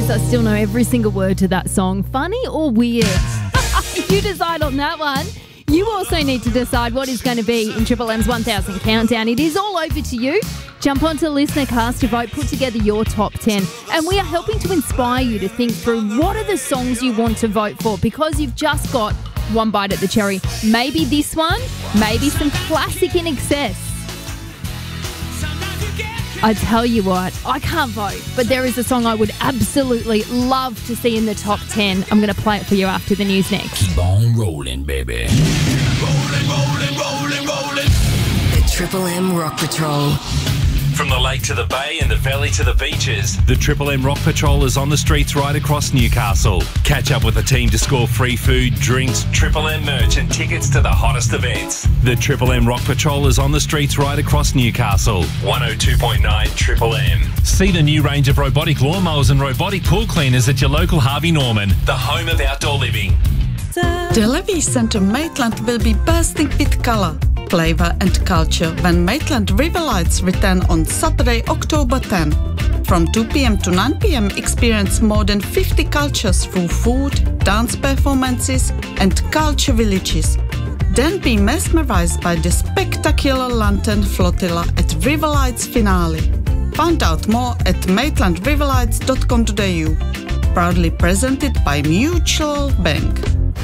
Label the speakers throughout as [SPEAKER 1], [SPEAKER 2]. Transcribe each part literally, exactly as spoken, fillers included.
[SPEAKER 1] I still know every single word to that song. Funny or weird? You decide on that one. You also need to decide what is going to be in Triple M's one thousand Countdown. It is all over to you. Jump onto ListenerCast to vote, put together your top ten. And we are helping to inspire you to think through what are the songs you want to vote for, because you've just got one bite at the cherry. Maybe this one, maybe some classic In Excess. I tell you what, I can't vote, but there is a song I would absolutely love to see in the top ten. I'm going to play it for you after the news next.
[SPEAKER 2] Keep on rolling, baby. Rolling, rolling, rolling, rolling.
[SPEAKER 3] The Triple M Rock Patrol.
[SPEAKER 4] From the lake to the bay and the valley to the beaches, the Triple M Rock Patrol is on the streets right across Newcastle. Catch up with the team to score free food, drinks, Triple M merch and tickets to the hottest events. The Triple M Rock Patrol is on the streets right across Newcastle. one oh two point nine Triple M. See the new range of robotic lawnmowers and robotic pool cleaners at your local Harvey Norman, the home of outdoor living.
[SPEAKER 5] The Levies Centre Maitland will be bursting with colour, flavour and culture when Maitland River Lights return on Saturday, October tenth. From two p.m. to nine p.m. experience more than fifty cultures through food, dance performances and culture villages. Then be mesmerised by the spectacular lantern flotilla at River Lights finale. Find out more at maitland river lights dot com dot a u. Proudly presented by Mutual Bank.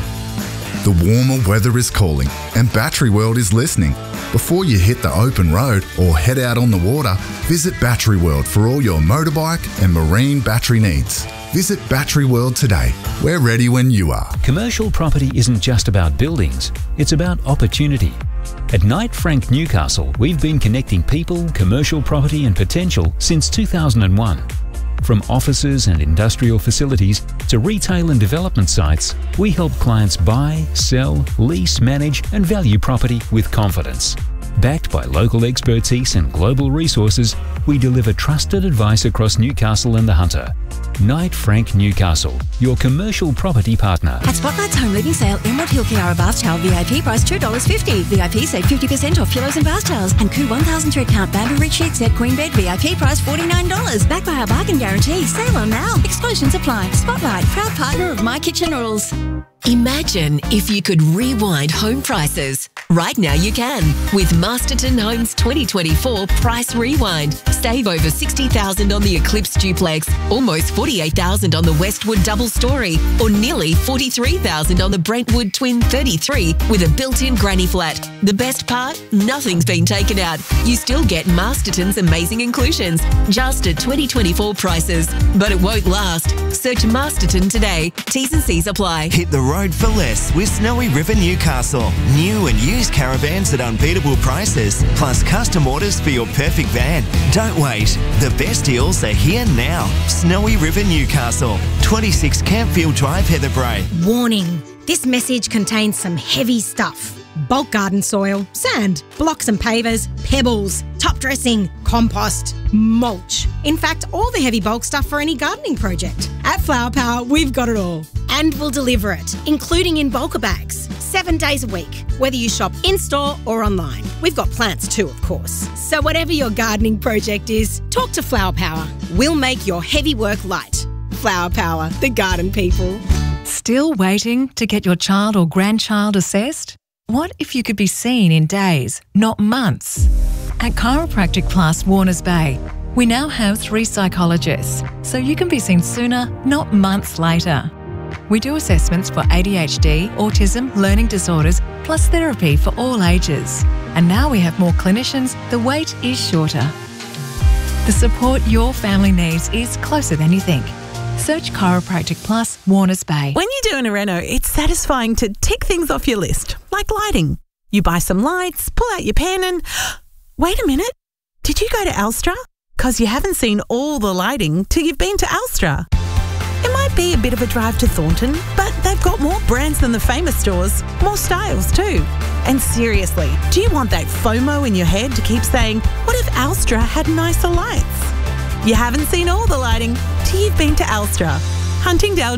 [SPEAKER 6] The warmer weather is calling and Battery World is listening. Before you hit the open road or head out on the water, visit Battery World for all your motorbike and marine battery needs. Visit Battery World today. We're ready when you are.
[SPEAKER 7] Commercial property isn't just about buildings, it's about opportunity. At Knight Frank Newcastle, we've been connecting people, commercial property and potential since two thousand one. From offices and industrial facilities to retail and development sites, we help clients buy, sell, lease, manage and value property with confidence. Backed by local expertise and global resources, we deliver trusted advice across Newcastle and the Hunter. Knight Frank Newcastle, your commercial property partner.
[SPEAKER 8] At Spotlight's home living sale, Emerald Hill Kiara bath towel V I P price two dollars fifty. V I P save fifty percent off pillows and bath towels. And Koo one thousand thread count bamboo rich sheet set queen bed V I P price forty-nine dollars. Backed by our bargain guarantee. Sale on now. Exclusions apply. Spotlight, proud partner of My Kitchen Rules.
[SPEAKER 3] Imagine if you could rewind home prices. Right now you can with Masterton Homes twenty twenty-four Price Rewind. Save over sixty thousand dollars on the Eclipse Duplex, almost forty-eight thousand dollars on the Westwood Double Story, or nearly forty-three thousand dollars on the Brentwood Twin thirty-three with a built-in granny flat. The best part? Nothing's been taken out. You still get Masterton's amazing inclusions, just at twenty twenty-four prices. But it won't last. Search Masterton today. T's and C's apply.
[SPEAKER 9] Hit the road for less with Snowy River Newcastle. New and used caravans at unbeatable prices, plus custom orders for your perfect van. Don't wait. The best deals are here now. Snowy River Newcastle, twenty-six Campfield Drive, Heatherbrae.
[SPEAKER 10] Warning, this message contains some heavy stuff. Bulk garden soil, sand, blocks and pavers, pebbles, top dressing, compost, mulch. In fact, all the heavy bulk stuff for any gardening project. At Flower Power, we've got it all. And we'll deliver it, including in bulker bags, seven days a week, whether you shop in-store or online. We've got plants too, of course. So whatever your gardening project is, talk to Flower Power. We'll make your heavy work light. Flower Power, the garden people.
[SPEAKER 11] Still waiting to get your child or grandchild assessed? What if you could be seen in days, not months? At Chiropractic Plus Warners Bay, we now have three psychologists, so you can be seen sooner, not months later. We do assessments for A D H D, autism, learning disorders, plus therapy for all ages. And now we have more clinicians, the wait is shorter. The support your family needs is closer than you think. Search Chiropractic Plus Warners Bay.
[SPEAKER 12] When you're doing a reno, it's satisfying to tick things off your list, like lighting. You buy some lights, pull out your pen and... Wait a minute, did you go to Alstra? Because you haven't seen all the lighting till you've been to Alstra. It might be a bit of a drive to Thornton, but they've got more brands than the famous stores, more styles too. And seriously, do you want that FOMO in your head to keep saying, what if Alstra had nicer lights? You haven't seen all the lighting till you've been to Alstra. Huntingdale